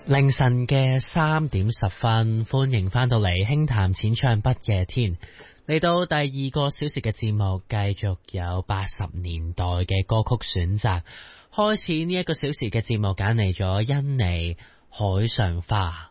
凌晨嘅3:10，歡迎翻到嚟輕談淺唱不夜天。嚟到第二個小時嘅節目，繼續有80年代嘅歌曲選擇。開始呢一個小時嘅節目，揀嚟咗甄妮《海上花》。